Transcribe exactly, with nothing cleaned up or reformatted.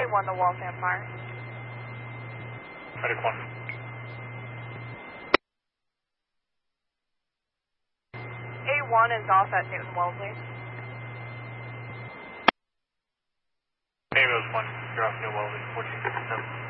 A one, the Walls Empire. Medic one. A one is off at Newton Wellesley. Amos one, you're off New Wellesley, fourteen fifty-seven.